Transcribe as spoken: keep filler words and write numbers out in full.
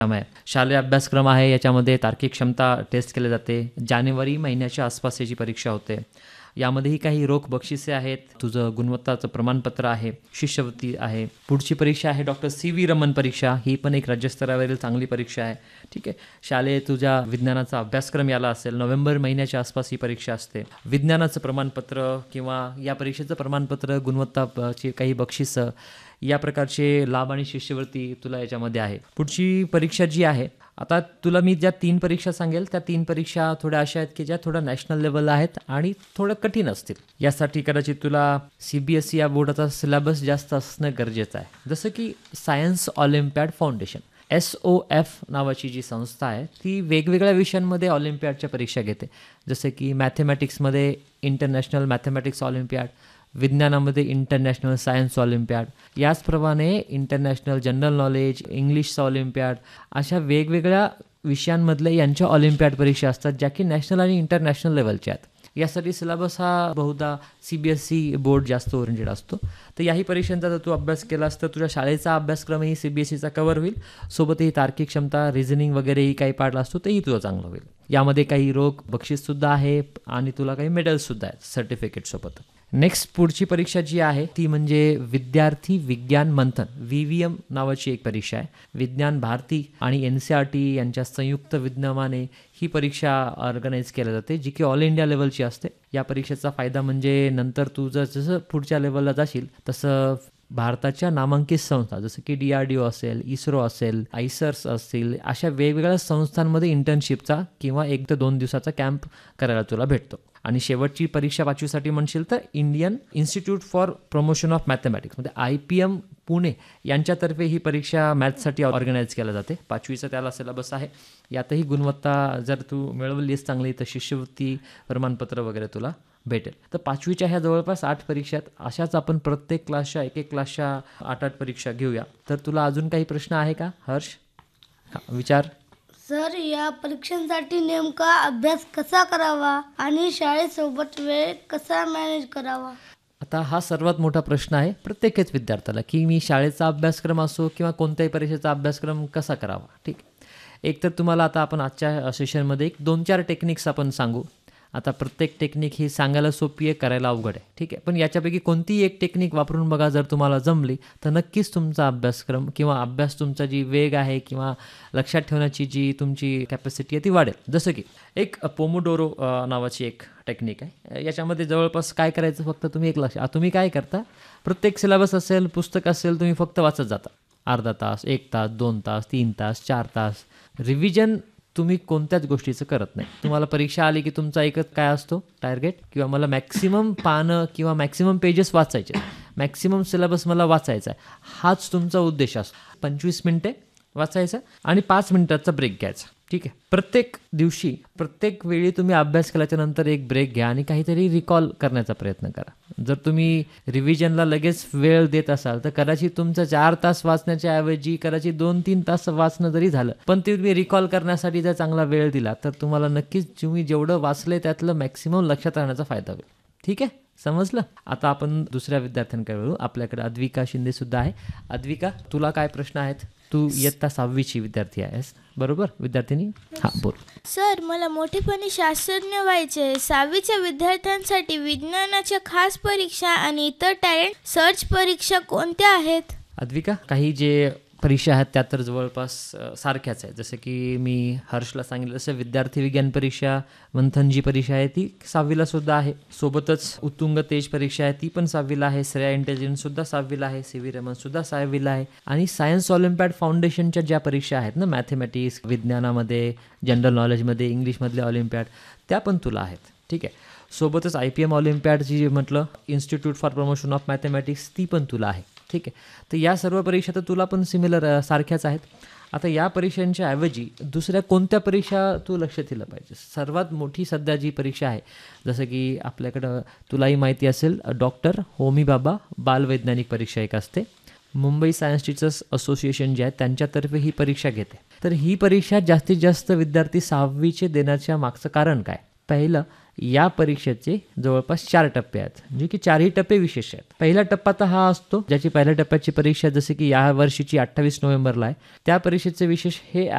आहे. शालेय अभ्यासक्रम आहे, याच्यामध्ये तार्किक क्षमता टेस्ट केली जाते. जानेवारी महिन्याच्या आसपास याची परीक्षा होते. यामध्येही काही रोख बक्षिसे आहेत, तुझं गुणवत्ताचं प्रमाणपत्र आहे, शिष्यवृत्ती आहे. पुढची परीक्षा आहे डॉक्टर सी व्ही रमन परीक्षा. ही पण एक राज्यस्तरावरील चांगली परीक्षा आहे. ठीक आहे. शालेय तुझ्या विज्ञानाचा अभ्यासक्रम याला असेल, नोव्हेंबर महिन्याच्या आसपास ही परीक्षा असते. विज्ञानाचं प्रमाणपत्र किंवा या परीक्षेचं प्रमाणपत्र, गुणवत्ताची काही बक्षिसं, या प्रकारचे लाभ आणि शिष्यवृत्ती तुला याच्यामध्ये आहे. पुढची परीक्षा जी आहे, आता तुला मी ज्या तीन परीक्षा सांगेल त्या तीन परीक्षा थोड्या अशा आहेत की ज्या थोड्या नॅशनल लेवलला आहेत आणि थोडं कठीण असतील. यासाठी कदाचित तुला सी बी एस ई या बोर्डाचा सिलेबस जास्त असणं गरजेचं आहे. जसं की science Olympiad foundation, S O F नावाची जी संस्था आहे, ती वेगवेगळ्या विषयांमध्ये ऑलिम्पियाडच्या परीक्षा घेते. जसं की मॅथेमॅटिक्समध्ये इंटरनॅशनल मॅथेमॅटिक्स ऑलिम्पियाड, विज्ञानामध्ये इंटरनॅशनल सायन्स ऑलिम्पियाड, याचप्रमाणे इंटरनॅशनल जनरल नॉलेज, इंग्लिशचा ऑलिम्पियाड, अशा वेगवेगळ्या विषयांमधले यांच्या ऑलिम्पियाड परीक्षा असतात, ज्या की नॅशनल आणि इंटरनॅशनल लेवलच्या आहेत. यासाठी सिलेबस हा बहुधा C B S E board जास्त ओरिएंटेड असतो. तर याही परीक्षांचा जर तू अभ्यास केलास तर तुझ्या शाळेचा अभ्यासक्रमही C B S Icha cover होईल. सोबतही तार्किक क्षमता, रिझनिंग वगैरेही काही पाडला असतो तेही तुझं चांगलं होईल. यामध्ये काही रोख बक्षीससुद्धा आहे आणि तुला काही मेडल्ससुद्धा आहेत सर्टिफिकेटसोबत. नेक्स्ट पुढची परीक्षा जी आहे ती म्हणजे विद्यार्थी विज्ञान मंथन, व्ही व्ही एम नावाची एक परीक्षा आहे. विज्ञान भारती आणि एन सी आर टी यांच्या संयुक्त विद्यमाने ही परीक्षा ऑर्गनाईज केली जाते, जी की ऑल इंडिया लेवलची असते. या परीक्षेचा फायदा म्हणजे नंतर तू जर जसं पुढच्या लेवलला जाशील तसं भारताच्या नामांकित संस्था जसं की डी आर डी ओ असेल, इस्रो असेल, आयसर्स असतील, अशा वेगवेगळ्या संस्थांमध्ये इंटर्नशिपचा किंवा एक ते दोन दिवसाचा कॅम्प करायला तुला भेटतो. आणि शेवटची परीक्षा पाचवीसाठी म्हणशील तर Indian institute for promotion of mathematics म्हणजे आय पी एम पुणे यांच्यातर्फे ही परीक्षा मॅथ्ससाठी ऑर्गनाईज केली जाते. पाचवीचं त्याला सिलेबस आहे. यातही गुणवत्ता जर तू मिळवलीस चांगली तर शिष्यवृत्ती, प्रमाणपत्र वगैरे तुला भेटेल. तर पाचवीच्या ह्या जवळपास आठ परीक्षा आहेत. अशाच आपण प्रत्येक क्लासच्या एक एक क्लासच्या आठ आठ परीक्षा घेऊया. तर तुला अजून काही प्रश्न आहे का हर्ष? हां, विचार. सर, या परीक्षांसाठी नेमका अभ्यास कसा करावा आणि शाळेसोबत वेळ कसा मॅनेज करावा? आता हा सर्वात मोठा प्रश्न आहे प्रत्येकच विद्यार्थ्याला की मी शाळेचा अभ्यासक्रम असो किंवा कोणत्याही परीक्षेचा अभ्यासक्रम कसा करावा. ठीक आहे. एक तर तुम्हाला आता आपण आजच्या सेशनमध्ये एक दोन चार टेक्निक्स आपण सांगू. आता प्रत्येक टेक्निक ही सांगायला सोपी आहे, करायला अवघड आहे. ठीक आहे. पण याच्यापैकी कोणतीही एक टेक्निक वापरून बघा, जर तुम्हाला जमली तर नक्कीच तुमचा अभ्यासक्रम किंवा अभ्यास तुमचा जी वेग आहे किंवा लक्षात ठेवण्याची जी तुमची कॅपॅसिटी आहे ती वाढेल. जसं की एक पोमोडोरो नावाची एक टेक्निक आहे. याच्यामध्ये जवळपास काय करायचं, फक्त तुम्ही एक लक्ष तुम्ही काय करता, प्रत्येक सिलेबस असेल, पुस्तक असेल, तुम्ही फक्त वाचत जाता. अर्धा तास, एक तास, दोन तास, तीन तास, चार तास. रिव्हिजन तुम्ही कोणत्याच गोष्टीचं करत नाही. तुम्हाला परीक्षा आली की तुमचा एकच काय असतो टार्गेट, किंवा मला मॅक्सिमम पानं किंवा मॅक्सिमम पेजेस वाचायचे, मॅक्सिमम सिलेबस मला वाचायचा आहे, हाच तुमचा उद्देश असतो. पंचवीस मिनटे वाचायचं आणि पाच मिनिटाचा ब्रेक घ्यायचा. ठीक आहे. प्रत्येक दिवशी प्रत्येक वेळी तुम्ही अभ्यास केल्याच्या नंतर एक ब्रेक घ्या आणि काहीतरी रिकॉल करण्याचा प्रयत्न करा. जर तुम्ही रिव्हिजनला लगेच वेळ देत असाल तर कदाचित तुमचं चार तास वाचण्याच्या ऐवजी कदाचित दोन तीन तास वाचणं जरी झालं, पण ते तुम्ही रिकॉल करण्यासाठी जर चांगला वेळ दिला तर तुम्हाला नक्कीच तुम्ही जेवढं वाचलंय त्यातलं मॅक्सिमम लक्षात राहण्याचा फायदा होईल. ठीक आहे, समजलं? आता आपण दुसऱ्या विद्यार्थ्यांकडे वळू. आपल्याकडे अद्विका शिंदे सुद्धा आहे. अद्विका, तुला काय प्रश्न आहेत? तू इयत्ता सहावीची विद्यार्थी आहेस, बरोबर विद्यार्थिनी? हां, बोल. सर, मला मोठेपणी शास्त्रज्ञ व्हायचे आहे. सहावीच्या विद्यार्थ्यांसाठी विज्ञानाच्या खास परीक्षा आणि इतर टॅलेंट सर्च परीक्षा कोणत्या आहेत? अद्विका, काही जे परीक्षा आहेत त्या तर जवळपास सारख्याच आहेत. जसं की मी हर्षला सांगितलं तसं विद्यार्थी विज्ञान परीक्षा मंथन जी परीक्षा आहे ती सहावीला सुद्धा आहे. सोबतच उत्तुंग तेज परीक्षा आहे ती पण सहावीला आहे. श्रेया इंटेलिजन्स सुद्धा सहावीला आहे. सी व्ही रमन सुद्धा सहावीला आहे. आणि सायन्स ऑलिम्पियाड फाउंडेशनच्या ज्या परीक्षा आहेत ना, मॅथेमॅटिक्स, विज्ञानामध्ये, जनरल नॉलेजमध्ये, इंग्लिशमधले ऑलिम्पियाड, त्या पण तुला आहेत. ठीक आहे. सोबतच आय पी एम ऑलिम्पियाडची जी म्हटलं, institute for promotion of mathematics, ती पण तुला आहे. ठीक आहे. तर या सर्व परीक्षा तर तुला पण सिमिलर सारख्याच आहेत. आता या परीक्षांच्या ऐवजी दुसऱ्या कोणत्या परीक्षा तू लक्ष दिलं पाहिजे? सर्वात मोठी सध्या जी परीक्षा आहे, जसं की आपल्याकडं तुलाही माहिती असेल, डॉक्टर होमी बाबा बालवैज्ञानिक परीक्षा एक असते. मुंबई सायन्स टीचर्स असोसिएशन जे आहे त्यांच्यातर्फे ही परीक्षा घेते. तर ही परीक्षा जास्तीत जास्त विद्यार्थी सहावीचे देण्याच्या मागचं कारण काय? पहिलं, या परीक्षेचे जवळपास चार टप्पे आहेत, म्हणजे की चारही टप्पे विशेष आहेत. पहिला टप्पा तर हा असतो ज्याची पहिल्या टप्प्याची परीक्षा जसे की या वर्षीची अठ्ठावीस नोव्हेंबरला आहे. त्या परीक्षेचे विशेष हे